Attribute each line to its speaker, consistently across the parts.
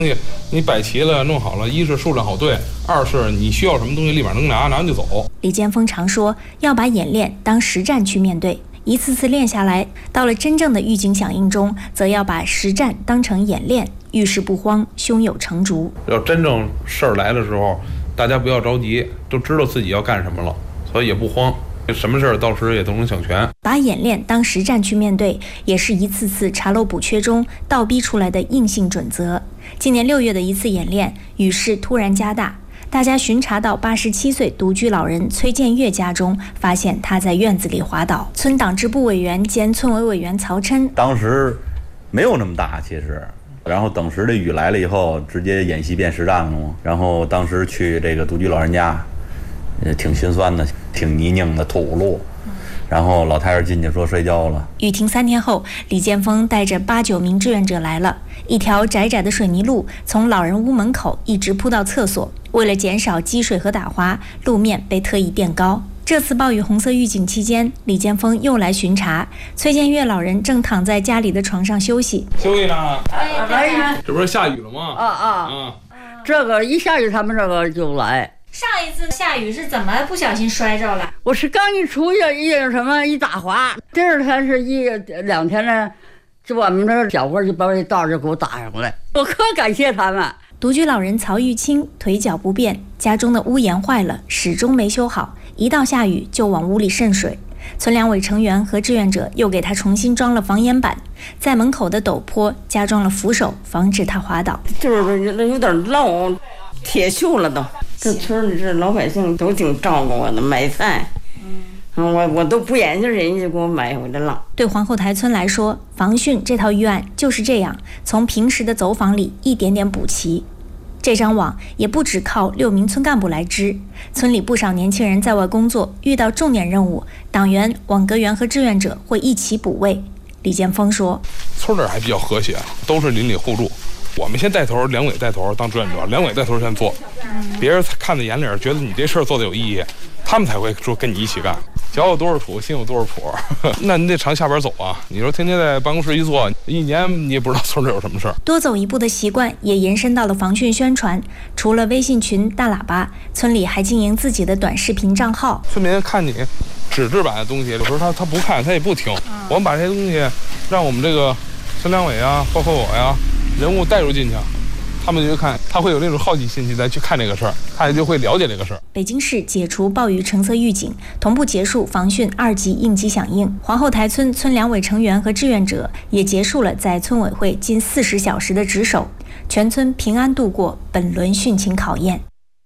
Speaker 1: 你摆齐了弄好了，一是数量好对，二是你需要什么东西立马能拿完就走。
Speaker 2: 李建峰常说要把演练当实战去面对，一次次练下来，到了真正的预警响应中，则要把实战当成演练，遇事不慌，胸有成竹。
Speaker 1: 要真正事儿来的时候，大家不要着急，都知道自己要干什么了，所以也不慌。什么事儿到时也都能想全。
Speaker 2: 把演练当实战去面对，也是一次次查漏补缺中倒逼出来的硬性准则。今年6月的一次演练，雨势突然加大，大家巡查到87岁独居老人崔建月家中，发现他在院子里滑倒。村党支部委员兼村委委员曹琛，
Speaker 3: 当时没有那么大，其实。然后等时的雨来了以后，直接演习变实战了嘛。然后当时去这个独居老人家，挺心酸的，挺泥泞的土路。然后老太太进去说睡觉了。
Speaker 2: 雨停3天后，李建峰带着8、9名志愿者来了。一条窄窄的水泥路从老人屋门口一直铺到厕所，为了减少积水和打滑，路面被特意垫高。这次暴雨红色预警期间，李建峰又来巡查。崔建月老人正躺在家里的床上休息。
Speaker 1: 休息呢？
Speaker 4: 来，
Speaker 1: 这不是下雨了吗？
Speaker 4: 这个一下雨他们这个就来。
Speaker 2: 上一次下雨是怎么不小心摔着了？
Speaker 4: 我是刚一出一打滑，第二天是2天呢，就我们这小伙就把这道就给我打上来，我可感谢他们。
Speaker 2: 独居老人曹玉清腿脚不便，家中的屋檐坏了，始终没修好，一到下雨就往屋里渗水。村两委成员和志愿者又给他重新装了防烟板，在门口的陡坡加装了扶手，防止他滑倒。
Speaker 4: 就是有点漏，铁锈了都。这村里这老百姓都挺照顾我的，买菜，我都不眼睛，人家就给我买回来了。
Speaker 2: 对皇后台村来说，防汛这套预案就是这样，从平时的走访里一点点补齐。这张网也不只靠6名村干部来织，村里不少年轻人在外工作，遇到重点任务，党员、网格员和志愿者会一起补位。李建峰说：“
Speaker 1: 村里还比较和谐，都是邻里互助。我们先带头，两委带头当志愿者，两委带头先做，别人看在眼里，觉得你这事儿做的有意义，他们才会说跟你一起干。脚有多少土，心有多少谱，那你得常下边走啊！你说天天在办公室一坐，一年你也不知道村里有什么事儿。
Speaker 2: 多走一步的习惯也延伸到了防汛宣传，除了微信群、大喇叭，村里还经营自己的短视频账号。
Speaker 1: 村民看你纸质版的东西，有时候他不看，他也不听。我们把这些东西让我们这个村两委啊，包括我呀，人物带入进去，他们就看，他会有那种好奇心再去看这个事儿，他也就会了解这个事儿。
Speaker 2: 北京市解除暴雨橙色预警，同步结束防汛2级应急响应。皇后台村村两委成员和志愿者也结束了在村委会近40小时的值守，全村平安度过本轮汛情考验。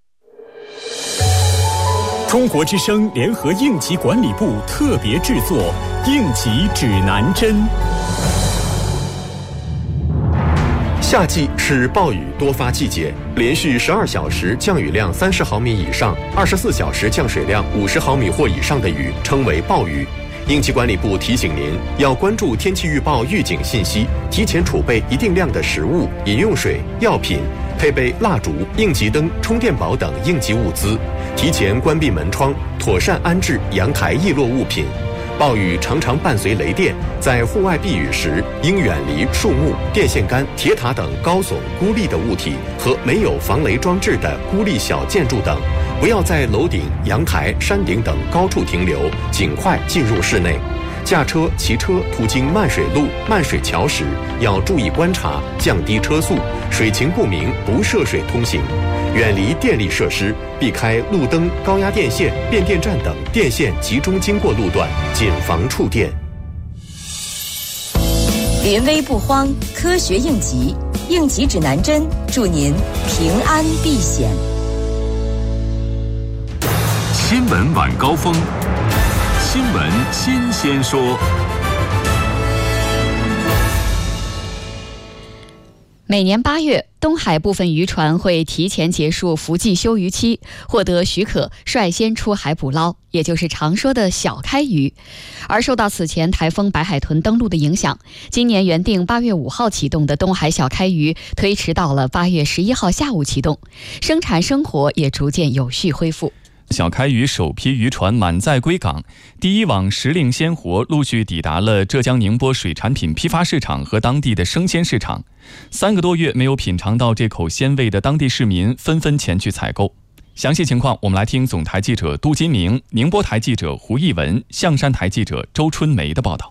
Speaker 5: 中国之声联合应急管理部特别制作《应急指南针》。
Speaker 6: 夏季是暴雨多发季节，连续12小时降雨量30毫米以上，24小时降水量50毫米或以上的雨称为暴雨。应急管理部提醒您要关注天气预报预警信息，提前储备一定量的食物、饮用水、药品，配备蜡烛、应急灯、充电宝等应急物资，提前关闭门窗，妥善安置阳台易落物品。暴雨常常伴随雷电，在户外避雨时，应远离树木、电线杆、铁塔等高耸孤立的物体和没有防雷装置的孤立小建筑等，不要在楼顶、阳台、山顶等高处停留，尽快进入室内。驾车、骑车途经漫水路、漫水桥时，要注意观察，降低车速，水情不明不涉水通行，远离电力设施，避开路灯、高压电线、变电站等电线集中经过路段，谨防触电。
Speaker 7: 临危不慌，科学应急，应急指南针，祝您平安避险。
Speaker 5: 新闻晚高峰，新闻新鲜说。
Speaker 8: 每年8月，东海部分渔船会提前结束伏季休渔期，获得许可率先出海捕捞，也就是常说的小开渔。而受到此前台风白海豚登陆的影响，今年原定8月5号启动的东海小开渔推迟到了8月11号下午启动，生产生活也逐渐有序恢复。
Speaker 9: 小开渔首批渔船满载归港，第一网时令鲜活陆续抵达了浙江宁波水产品批发市场和当地的生鲜市场。3个多月没有品尝到这口鲜味的当地市民纷纷前去采购。详细情况，我们来听总台记者杜金明、宁波台记者胡艺文、象山台记者周春梅的报道。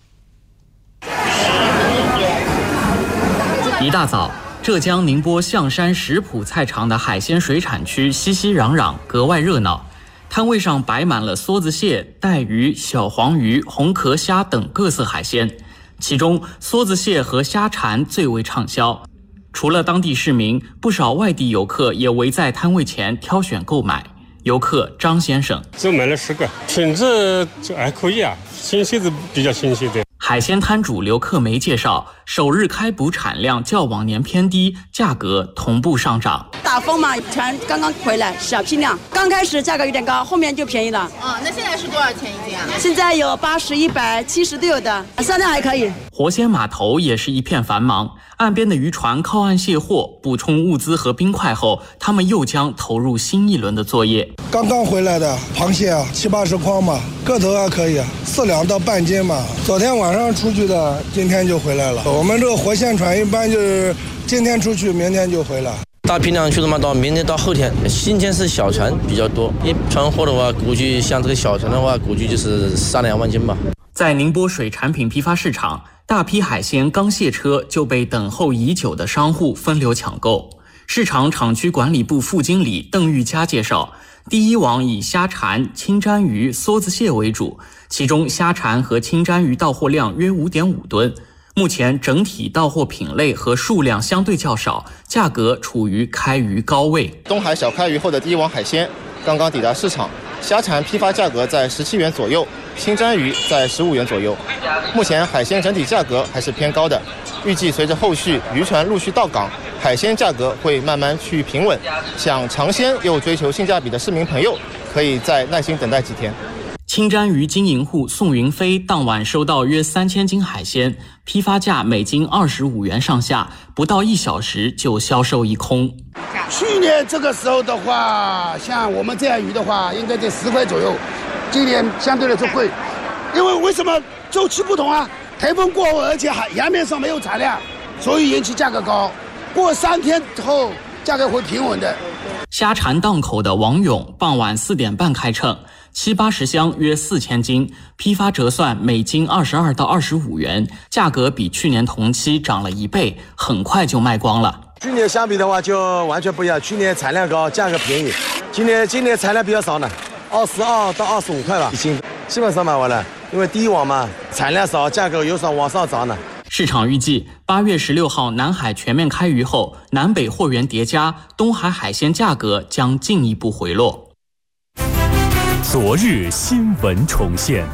Speaker 10: 一大早，浙江宁波象山石浦菜场的海鲜水产区熙熙攘攘，格外热闹。摊位上摆满了梭子蟹、带鱼、小黄鱼、红壳虾等各色海鲜，其中梭子蟹和虾蝉最为畅销。除了当地市民，不少外地游客也围在摊位前挑选购买。游客张先生：
Speaker 11: 就买了10个，品质就还可以啊，新鲜是比较新鲜的。
Speaker 10: 海鲜摊主刘克梅介绍，首日开捕产量较往年偏低，价格同步上涨。
Speaker 12: 打风嘛，船刚刚回来，小批量，刚开始价格有点高，后面就便宜了。
Speaker 13: 那现在是多少钱一斤啊？
Speaker 12: 现在有80、100、70都有的，销量还可以。
Speaker 10: 活鲜码头也是一片繁忙，岸边的渔船靠岸卸货，补充物资和冰块后，他们又将投入新一轮的作业。
Speaker 14: 刚刚回来的螃蟹啊，70、80筐嘛，个头还可以，4两到半斤嘛。昨天晚上出去的，今天就回来了。我们这个活鲜船一般就是今天出去，明天就回来。
Speaker 15: 大批量去的嘛，到明天到后天。今天是小船比较多，一船货的话，估计像这个小船的话，估计就是3、2万斤吧。
Speaker 10: 在宁波水产品批发市场，大批海鲜刚卸车就被等候已久的商户分流抢购。市场厂区管理部副经理邓玉佳介绍，第一网以虾蝉、清沾鱼、梭子蟹为主，其中虾蝉和清沾鱼到货量约5.5吨。目前整体到货品类和数量相对较少，价格处于开渔高位。
Speaker 16: 东海小开渔后的第一网海鲜刚刚抵达市场，虾蝉批发价格在17元左右，清沾鱼在15元左右。目前海鲜整体价格还是偏高的，预计随着后续渔船陆续到港，海鲜价格会慢慢趋于平稳。想尝鲜又追求性价比的市民朋友，可以再耐心等待几天。
Speaker 10: 清沾鱼经营户宋云飞当晚收到约3000斤海鲜，批发价每斤25元上下，不到1小时就销售一空。
Speaker 17: 去年这个时候的话，像我们这样鱼的话，应该在10块左右，今年相对来说贵，因为什么周期不同啊？台风过后，而且洋面上没有产量，所以引起价格高。过3天后，价格会平稳的。
Speaker 10: 虾蝉档口的王勇傍晚4点半开秤，70、80箱约4000斤，批发折算每斤22到25元，价格比去年同期涨了1倍，很快就卖光了。
Speaker 18: 去年相比的话就完全不一样，去年产量高，价格便宜，今年产量比较少呢，22到25块吧一斤，基本上卖完了。因为第一网嘛，产量少，价格有往上涨呢。
Speaker 10: 市场预计8月16号南海全面开渔后，南北货源叠加，东海海鲜价格将进一步回落。
Speaker 5: 昨日新闻重现，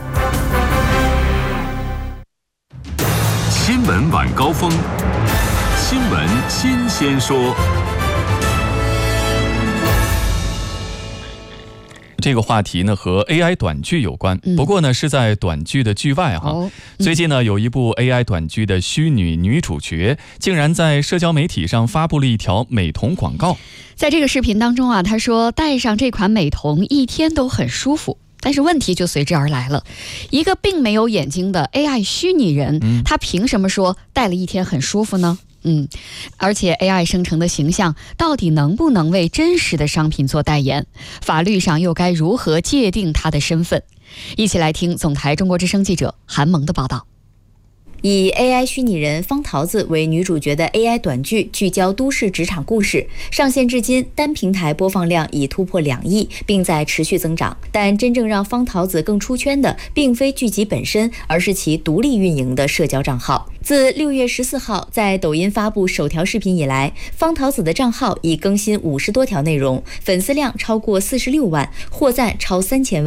Speaker 19: 新闻晚高峰，新闻新鲜说。
Speaker 9: 这个话题呢和 AI 短剧有关，不过呢是在短剧的剧外哈。最近呢有一部 AI 短剧的虚拟女主角竟然在社交媒体上发布了一条美瞳广告。
Speaker 8: 在这个视频当中啊，她说戴上这款美瞳一天都很舒服。但是问题就随之而来了，一个并没有眼睛的 AI 虚拟人，他凭什么说戴了一天很舒服呢？而且 AI 生成的形象到底能不能为真实的商品做代言？法律上又该如何界定他的身份？一起来听总台中国之声记者韩萌的报道。
Speaker 2: 以 AI 虚拟人方桃子为女主角的 AI 短剧聚焦都市职场故事，上线至今单平台播放量已突破2亿，并在持续增长。但真正让方桃子更出圈的，并非剧集本身，而是其独立运营的社交账号。自6月14号在抖音发布首条视频以来，方桃子的账号已更新50多条内容，粉丝量超过46万，获赞超3000万。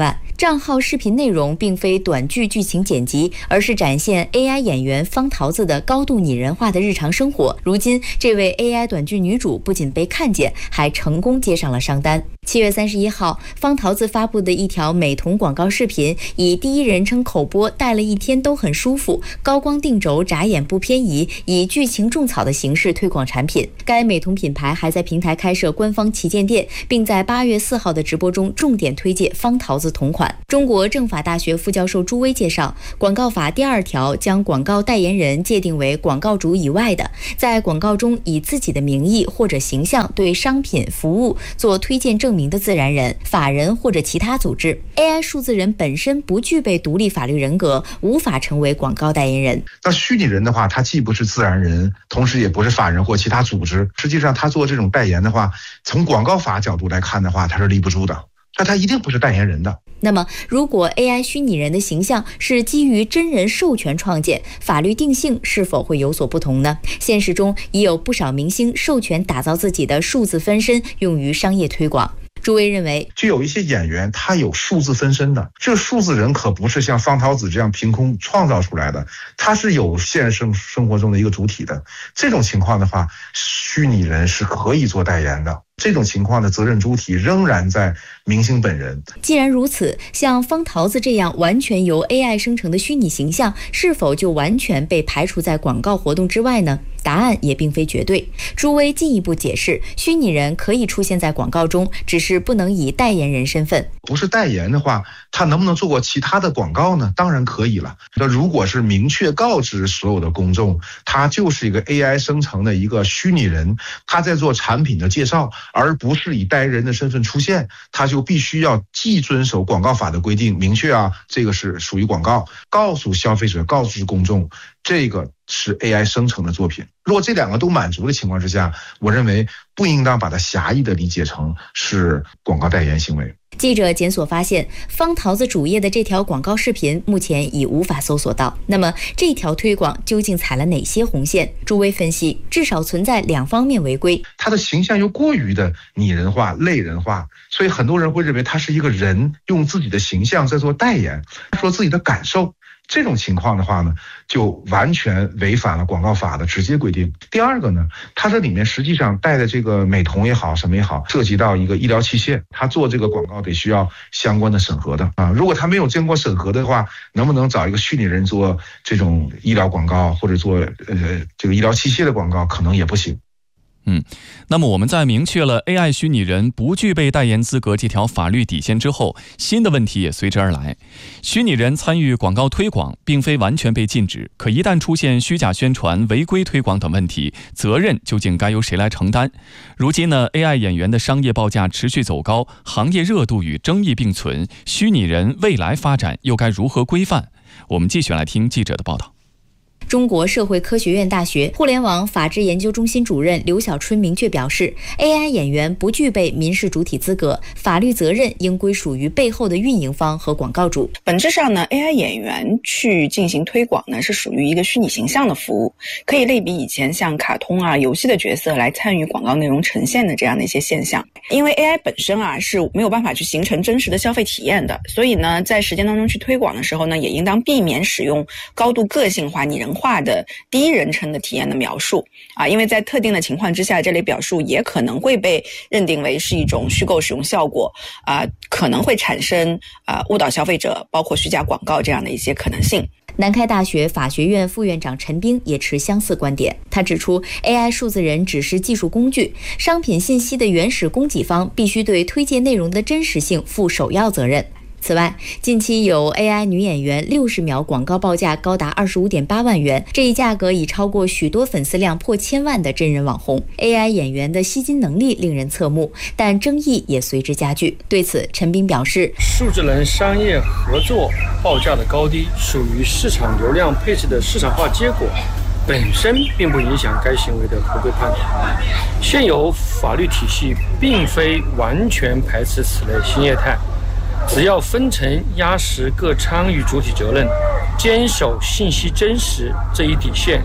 Speaker 20: 账号视频内容并非短剧剧情剪辑，而是展现 AI 演员方桃子的高度拟人化的日常生活。如今，这位 AI 短剧女主不仅被看见，还成功接上了商单。7月31号，方桃子发布的一条美瞳广告视频，以第一人称口播戴了一天都很舒服、高光定轴眨眼不偏移，以剧情种草的形式推广产品。该美瞳品牌还在平台开设官方旗舰店，并在8月4号的直播中重点推介方桃子同款。中国政法大学副教授朱威介绍，广告法第2条将广告代言人界定为广告主以外的，在广告中以自己的名义或者形象对商品、服务做推荐证明的自然人、法人或者其他组织。AI 数字人本身不具备独立法律人格，无法成为广告代言人。
Speaker 21: 那虚拟人的话，他既不是自然人，同时也不是法人或其他组织。实际上，他做这种代言的话，从广告法角度来看的话，他是立不住的。那他一定不是代言人的。
Speaker 20: 那么，如果 AI 虚拟人的形象是基于真人授权创建，法律定性是否会有所不同呢？现实中已有不少明星授权打造自己的数字分身，用于商业推广。朱威认为，
Speaker 21: 就有一些演员他有数字分身的，这个数字人可不是像方桃子这样凭空创造出来的，他是有现实生活中的一个主体的。这种情况的话，虚拟人是可以做代言的。这种情况的责任主体仍然在明星本人。
Speaker 20: 既然如此，像方桃子这样完全由 AI 生成的虚拟形象，是否就完全被排除在广告活动之外呢？答案也并非绝对。朱威进一步解释，虚拟人可以出现在广告中，只是不能以代言人身份。
Speaker 21: 不是代言的话，他能不能做过其他的广告呢？当然可以了。那如果是明确告知所有的公众，他就是一个 AI 生成的一个虚拟人，他在做产品的介绍，而不是以代言人的身份出现，他就必须要既遵守广告法的规定，明确这个是属于广告，告诉消费者，告诉公众，这个是 AI 生成的作品。如果这两个都满足的情况之下，我认为不应当把它狭义的理解成是广告代言行为。
Speaker 20: 记者检索发现，方桃子主页的这条广告视频目前已无法搜索到。那么这条推广究竟踩了哪些红线？朱威分析，至少存在2方面违规。
Speaker 21: 他的形象又过于的拟人化、类人化，所以很多人会认为他是一个人用自己的形象在做代言，说自己的感受。这种情况的话呢，就完全违反了广告法的直接规定。第二个呢，它这里面实际上带的这个美瞳也好，什么也好，涉及到一个医疗器械，它做这个广告得需要相关的审核的啊。如果它没有经过审核的话，能不能找一个虚拟人做这种医疗广告，或者做这个医疗器械的广告，可能也不行。
Speaker 9: 那么我们在明确了 AI 虚拟人不具备代言资格这条法律底线之后，新的问题也随之而来。虚拟人参与广告推广并非完全被禁止，可一旦出现虚假宣传、违规推广等问题，责任究竟该由谁来承担？如今呢 ，AI 演员的商业报价持续走高，行业热度与争议并存，虚拟人未来发展又该如何规范？我们继续来听记者的报道。
Speaker 20: 中国社会科学院大学互联网法治研究中心主任刘小春明确表示， AI 演员不具备民事主体资格，法律责任应归属于背后的运营方和广告主。
Speaker 22: 本质上呢 ，AI 演员去进行推广呢，是属于一个虚拟形象的服务，可以类比以前像卡通游戏的角色来参与广告内容呈现的这样的一些现象。因为 AI 本身是没有办法去形成真实的消费体验的，所以呢，在实践当中去推广的时候呢，也应当避免使用高度个性化、拟人化的第一人称的体验的描述因为在特定的情况之下，这类表述也可能会被认定为是一种虚构使用效果可能会产生误导消费者，包括虚假广告这样的一些可能性。
Speaker 20: 南开大学法学院副院长陈冰也持相似观点，他指出 AI 数字人只是技术工具，商品信息的原始供给方必须对推荐内容的真实性负首要责任。此外，近期有 AI 女演员60秒广告报价高达25.8万元，这一价格已超过许多粉丝量破1000万的真人网红。AI 演员的吸金能力令人侧目，但争议也随之加剧。对此，陈斌表示，
Speaker 23: 数字人商业合作报价的高低属于市场流量配置的市场化结果，本身并不影响该行为的合规判断。现有法律体系并非完全排斥此类新业态，只要分层压实各参与主体责任，坚守信息真实这一底线，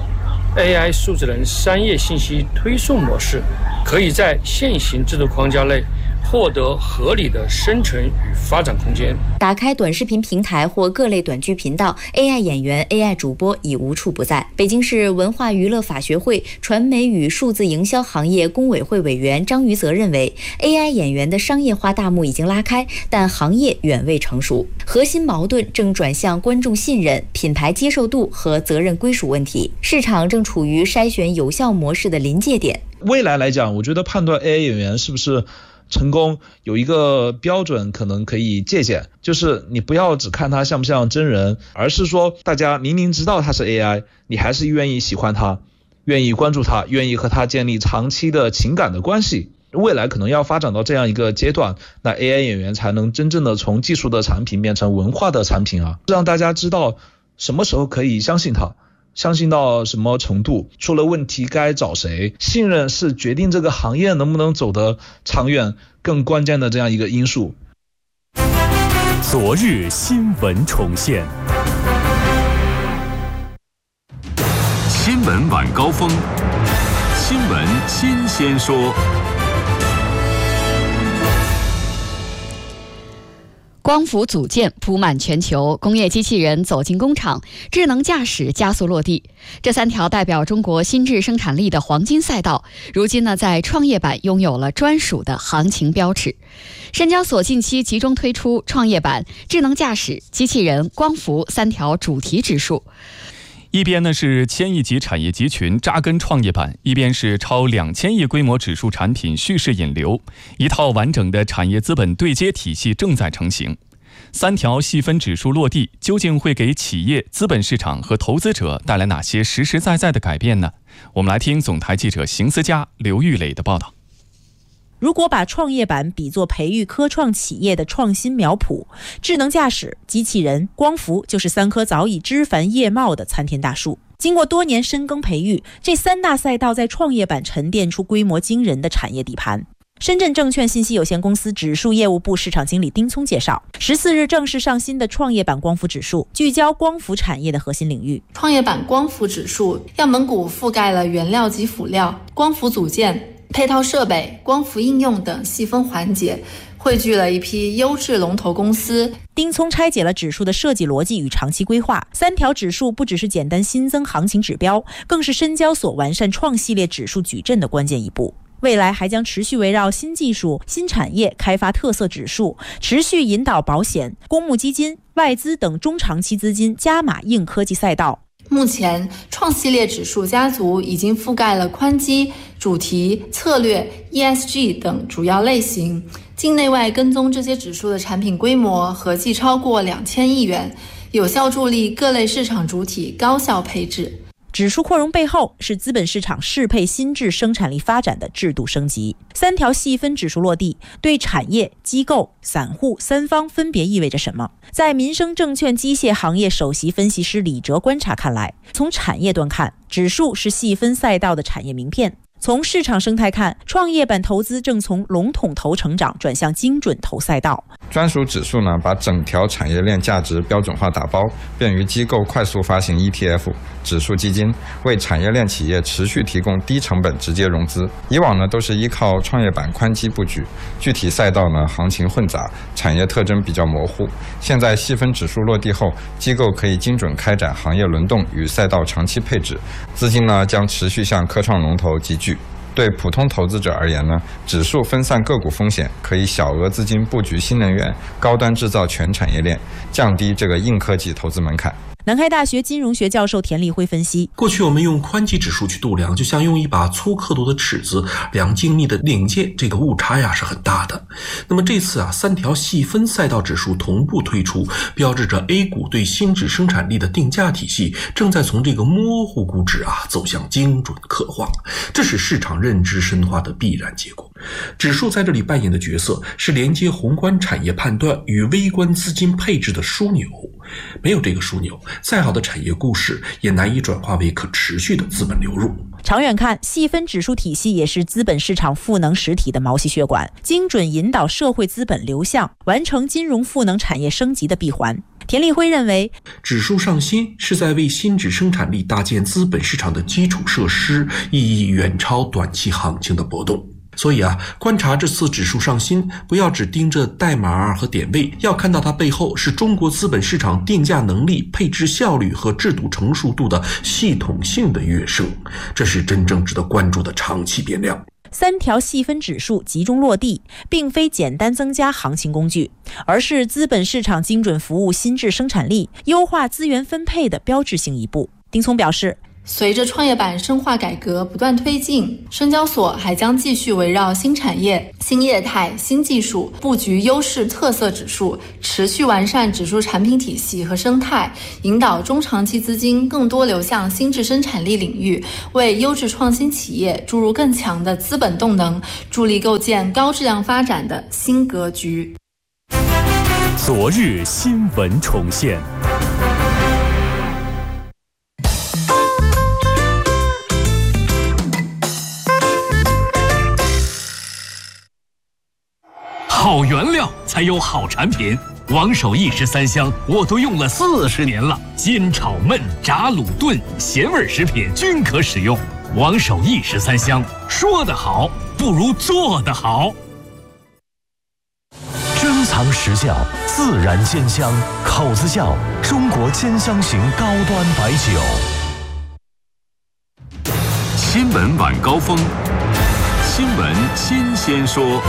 Speaker 23: AI 数字人商业信息推送模式可以在现行制度框架内获得合理的生存与发展空间。
Speaker 20: 打开短视频平台或各类短剧频道， AI 演员、AI 主播已无处不在。北京市文化娱乐法学会传媒与数字营销行业工委会委员张于泽认为， AI 演员的商业化大幕已经拉开，但行业远未成熟，核心矛盾正转向观众信任、品牌接受度和责任归属问题，市场正处于筛选有效模式的临界点。
Speaker 1: 未来来讲，我觉得判断 AI 演员是不是成功有一个标准可能可以借鉴，就是你不要只看他像不像真人，而是说大家明明知道他是 AI， 你还是愿意喜欢他，愿意关注他，愿意和他建立长期的情感的关系。未来可能要发展到这样一个阶段，那 AI 演员才能真正的从技术的产品变成文化的产品啊，让大家知道什么时候可以相信他，相信到什么程度，出了问题该找谁。信任是决定这个行业能不能走得长远更关键的这样一个因素。
Speaker 5: 昨日新闻重现，
Speaker 19: 新闻晚高峰，新闻新鲜说。
Speaker 8: 光伏组件铺满全球，工业机器人走进工厂，智能驾驶加速落地。这3条代表中国新质生产力的黄金赛道，如今呢，在创业板拥有了专属的行情标尺。深交所近期集中推出创业板、智能驾驶、机器人、光伏3条主题指数。
Speaker 9: 一边呢是1000亿级产业集群扎根创业板，一边是超2000亿规模指数产品蓄势引流，一套完整的产业资本对接体系正在成型。3条细分指数落地，究竟会给企业、资本市场和投资者带来哪些实实在在的改变呢？我们来听总台记者邢思佳、刘玉磊的报道。
Speaker 3: 如果把创业板比作培育科创企业的创新苗圃，智能驾驶、机器人、光伏就是3棵早已枝繁叶茂的参天大树。经过多年深耕培育，这3大赛道在创业板沉淀出规模惊人的产业底盘。深圳证券信息有限公司指数业务部市场经理丁聪介绍，14日正式上新的创业板光伏指数，聚焦光伏产业的核心领域。
Speaker 4: 创业板光伏指数样本股覆盖了原料及辅料、光伏组件、配套设备、光伏应用等细分环节，汇聚了一批优质龙头公司。
Speaker 3: 丁聪拆解了指数的设计逻辑与长期规划，3条指数不只是简单新增行情指标，更是深交所完善创系列指数矩阵的关键一步。未来还将持续围绕新技术、新产业开发特色指数，持续引导保险、公募基金、外资等中长期资金加码硬科技赛道。
Speaker 4: 目前创系列指数家族已经覆盖了宽基、主题、策略、ESG 等主要类型，境内外跟踪这些指数的产品规模合计超过2000亿元，有效助力各类市场主体高效配置。
Speaker 3: 指数扩容背后是资本市场适配新质生产力发展的制度升级。3条细分指数落地，对产业、机构、散户3方分别意味着什么？在民生证券机械行业首席分析师李哲观察看来，从产业端看，指数是细分赛道的产业名片。从市场生态看，创业板投资正从笼统投成长转向精准投赛道。
Speaker 24: 专属指数呢，把整条产业链价值标准化打包，便于机构快速发行 ETF 指数基金，为产业链企业持续提供低成本直接融资。以往呢都是依靠创业板宽基布局，具体赛道呢行情混杂，产业特征比较模糊。现在细分指数落地后，机构可以精准开展行业轮动与赛道长期配置，资金呢将持续向科创龙头集聚。对普通投资者而言呢，指数分散个股风险，可以小额资金布局新能源、高端制造全产业链，降低这个硬科技投资门槛。
Speaker 3: 南开大学金融学教授田立辉分析，
Speaker 25: 过去我们用宽基指数去度量，就像用一把粗刻度的尺子量精密的领界，这个误差呀是很大的。那么这次3条细分赛道指数同步推出，标志着 A 股对新质生产力的定价体系正在从这个模糊估值走向精准刻画，这是市场认知深化的必然结果。指数在这里扮演的角色是连接宏观产业判断与微观资金配置的枢纽，没有这个枢纽，再好的产业故事也难以转化为可持续的资本流入。
Speaker 3: 长远看，细分指数体系也是资本市场赋能实体的毛细血管，精准引导社会资本流向，完成金融赋能产业升级的闭环。田立辉认为，
Speaker 25: 指数上新是在为新质生产力搭建资本市场的基础设施，意义远超短期行情的波动。 所以观察这次指数上新，不要只盯着代码和点位，要看到它背后是中国资本市场定价能力、配置效率和制度成熟度的系统性的跃升，这是真正值得关注的长期变量。
Speaker 3: 3条细分指数集中落地，并非简单增加行情工具，而是资本市场精准服务心智生产力、优化资源分配的标志性一步。丁聪表示，
Speaker 4: 随着创业板深化改革不断推进，深交所还将继续围绕新产业、新业态、新技术布局优势特色指数，持续完善指数产品体系和生态，引导中长期资金更多流向心智生产力领域，为优质创新企业注入更强的资本动能，助力构建高质量发展的新格局。
Speaker 19: 昨日新闻重现。好原料才有好产品，王守义13香我都用了40年了，煎炒焖炸卤炖咸味食品均可使用。王守义13香，说得好不如做得好。珍藏实窖，自然煎香，口子窖，中国煎香型高端白酒。新闻晚高峰，新闻新鲜说。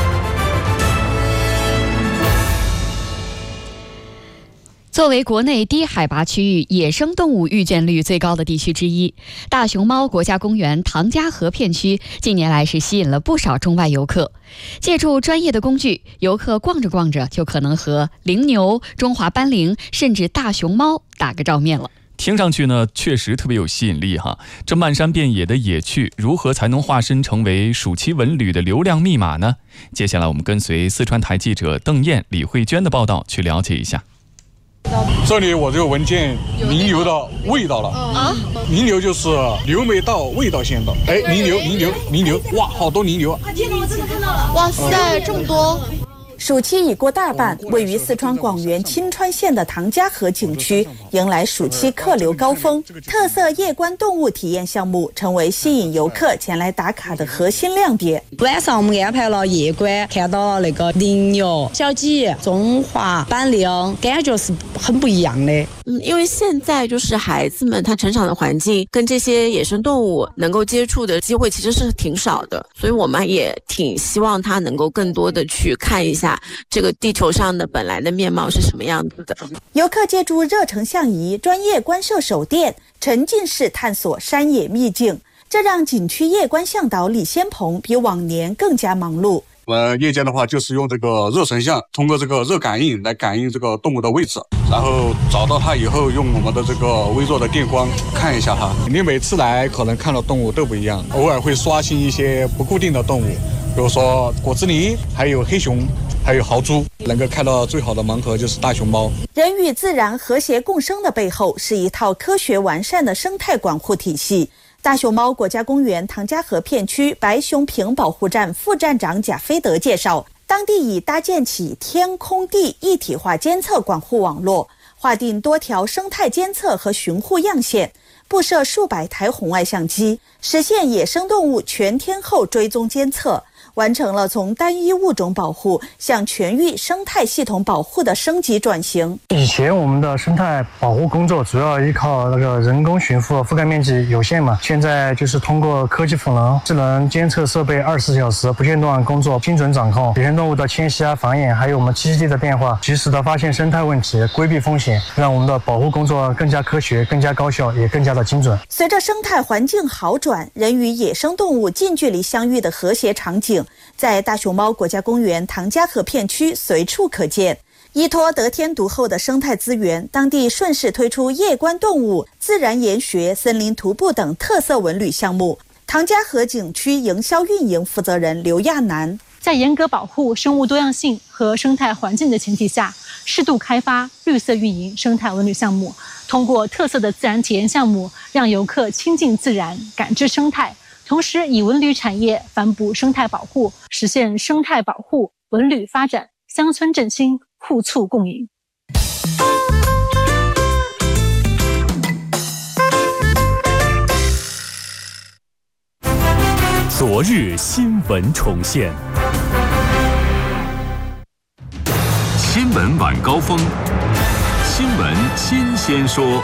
Speaker 8: 作为国内低海拔区域野生动物遇见率最高的地区之一，大熊猫国家公园唐家河片区近年来是吸引了不少中外游客。借助专业的工具，游客逛着逛着就可能和羚牛、中华斑羚甚至大熊猫打个照面了。
Speaker 9: 听上去呢，确实特别有吸引力哈。这漫山遍野的野趣，如何才能化身成为暑期文旅的流量密码呢？接下来我们跟随四川台记者邓燕、李慧娟的报道去了解一下。
Speaker 6: 这里我就闻见羚牛的味道了羚牛就是牛没到，味道先到。哎，羚牛，哇，好多羚牛啊！
Speaker 7: 天哪，我真的看到了！哇塞，这么多！
Speaker 11: 暑期已过大半，位于四川广元钦川县的唐家河景区迎来暑期客流高峰，特色夜观动物体验项目成为吸引游客前来打卡的核心亮点。
Speaker 12: 晚上我们安排了夜观，看到了那个羚牛、小鸡、中华斑羚，感觉是很不一样的。
Speaker 7: 因为现在就是孩子们他成长的环境跟这些野生动物能够接触的机会其实是挺少的，所以我们也挺希望他能够更多的去看一下这个地球上的本来的面貌是什么样子的。
Speaker 11: 游客借助热成像仪、专业观摄手电，沉浸式探索山野秘境，这让景区夜观向导李先鹏比往年更加忙碌。
Speaker 6: 我们夜间的话，就是用这个热成像，通过这个热感应来感应这个动物的位置，然后找到它以后，用我们的这个微弱的电光看一下它。你每次来可能看到动物都不一样，偶尔会刷新一些不固定的动物，比如说果子狸，还有黑熊，还有豪猪。能够看到最好的盲盒就是大熊猫。
Speaker 11: 人与自然和谐共生的背后，是一套科学完善的生态管护体系。大熊猫国家公园唐家河片区白熊坪保护站副站长贾飞德介绍，当地已搭建起天空地一体化监测管护网络，划定多条生态监测和巡护样线，布设数百台红外相机，实现野生动物全天候追踪监测，完成了从单一物种保护向全域生态系统保护的升级转型。
Speaker 13: 以前我们的生态保护工作主要依靠那个人工巡护，覆盖面积有限嘛，现在就是通过科技赋能、智能监测设备24小时不间断工作，精准掌控野生动物的迁徙繁衍，还有我们栖息地的变化，及时的发现生态问题，规避风险，让我们的保护工作更加科学、更加高效，也更加的精准。
Speaker 11: 随着生态环境好转，人与野生动物近距离相遇的和谐场景在大熊猫国家公园唐家河片区随处可见。依托得天独厚的生态资源，当地顺势推出夜观动物、自然研学、森林徒步等特色文旅项目。唐家河景区营销运营负责人刘亚楠，
Speaker 26: 在严格保护生物多样性和生态环境的前提下，适度开发绿色运营生态文旅项目，通过特色的自然体验项目，让游客亲近自然、感知生态，同时以文旅产业反哺生态保护，实现生态保护、文旅发展、乡村振兴互促共赢。
Speaker 5: 昨日新闻重现。
Speaker 10: 新闻晚高峰，新闻新鲜说。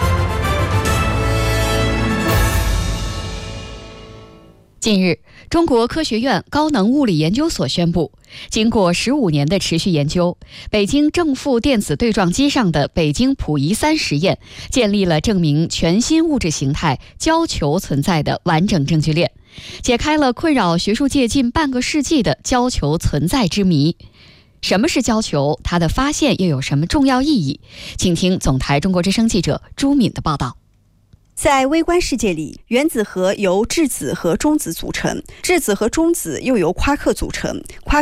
Speaker 8: 近日，中国科学院高能物理研究所宣布，经过15年的持续研究，北京正负电子对撞机上的北京溥仪3实验建立了证明全新物质形态胶球存在的完整证据链，解开了困扰学术界近半个世纪的胶球存在之谜。什么是胶球？它的发现又有什么重要意义？请听总台中国之声记者朱敏的报道。
Speaker 14: 在微观世界里，原子核由质子和中子组成，质子和中子又由夸克组成，夸